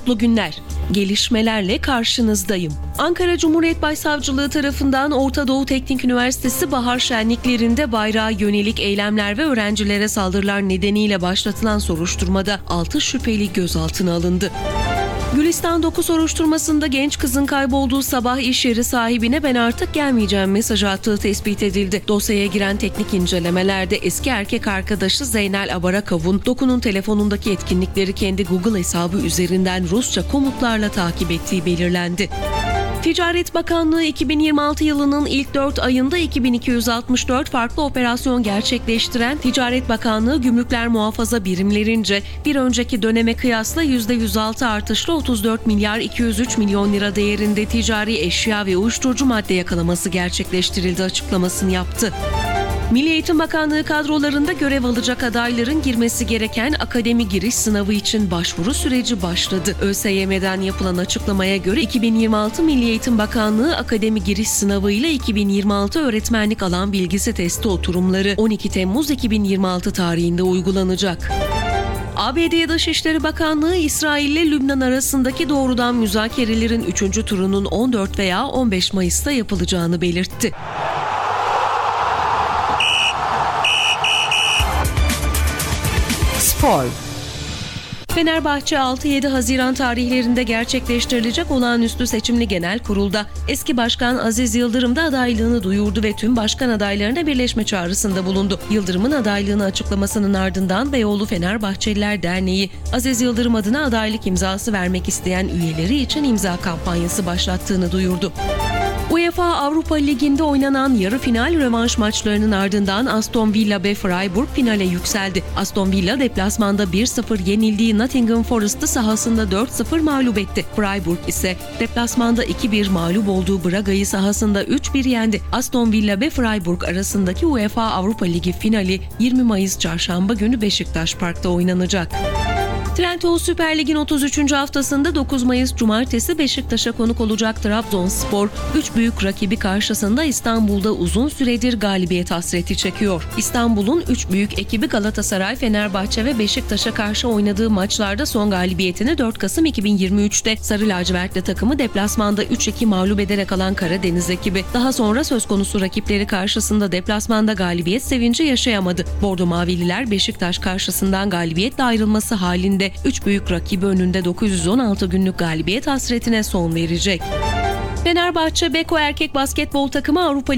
Mutlu günler. Gelişmelerle karşınızdayım. Ankara Cumhuriyet Başsavcılığı tarafından Orta Doğu Teknik Üniversitesi bahar şenliklerinde bayrağa yönelik eylemler ve öğrencilere saldırılar nedeniyle başlatılan soruşturmada 6 şüpheli gözaltına alındı. Gülistan 9 soruşturmasında genç kızın kaybolduğu sabah iş yeri sahibine "ben artık gelmeyeceğim" mesajı attığı tespit edildi. Dosyaya giren teknik incelemelerde eski erkek arkadaşı Zeynel Abarakov'un Doku'nun telefonundaki etkinlikleri kendi Google hesabı üzerinden Rusça komutlarla takip ettiği belirlendi. Ticaret Bakanlığı 2026 yılının ilk 4 ayında 2264 farklı operasyon gerçekleştiren Ticaret Bakanlığı Gümrükler Muhafaza birimlerince bir önceki döneme kıyasla %106 artışla 34 milyar 203 milyon lira değerinde ticari eşya ve uyuşturucu madde yakalaması gerçekleştirildi açıklamasını yaptı. Milli Eğitim Bakanlığı kadrolarında görev alacak adayların girmesi gereken akademi giriş sınavı için başvuru süreci başladı. ÖSYM'den yapılan açıklamaya göre 2026 Milli Eğitim Bakanlığı akademi giriş sınavı ile 2026 öğretmenlik alan bilgisi testi oturumları 12 Temmuz 2026 tarihinde uygulanacak. ABD Dışişleri Bakanlığı, İsrail ile Lübnan arasındaki doğrudan müzakerelerin 3. turunun 14 veya 15 Mayıs'ta yapılacağını belirtti. Spor. Fenerbahçe 6-7 Haziran tarihlerinde gerçekleştirilecek olağanüstü seçimli genel kurulda eski başkan Aziz Yıldırım da adaylığını duyurdu ve tüm başkan adaylarına birleşme çağrısında bulundu. Yıldırım'ın adaylığını açıklamasının ardından Beyoğlu Fenerbahçeliler Derneği, Aziz Yıldırım adına adaylık imzası vermek isteyen üyeleri için imza kampanyası başlattığını duyurdu. UEFA Avrupa Ligi'nde oynanan yarı final rövanş maçlarının ardından Aston Villa ve Freiburg finale yükseldi. Aston Villa deplasmanda 1-0 yenildiği Nottingham Forest'ı sahasında 4-0 mağlup etti. Freiburg ise deplasmanda 2-1 mağlup olduğu Braga'yı sahasında 3-1 yendi. Aston Villa ve Freiburg arasındaki UEFA Avrupa Ligi finali 20 Mayıs Çarşamba günü Beşiktaş Park'ta oynanacak. Trendyol Süper Lig'in 33. haftasında 9 Mayıs Cumartesi Beşiktaş'a konuk olacak Trabzonspor, 3 büyük rakibi karşısında İstanbul'da uzun süredir galibiyet hasreti çekiyor. İstanbul'un 3 büyük ekibi Galatasaray, Fenerbahçe ve Beşiktaş'a karşı oynadığı maçlarda son galibiyetini 4 Kasım 2023'te Sarı Lacivertli takımı deplasmanda 3-2 mağlup ederek alan Karadeniz ekibi, daha sonra söz konusu rakipleri karşısında deplasmanda galibiyet sevinci yaşayamadı. Bordo Mavililer Beşiktaş karşısından galibiyetle ayrılması halinde 3 büyük rakibi önünde 916 günlük galibiyet hasretine son verecek. Fenerbahçe Beko erkek basketbol takımı Avrupa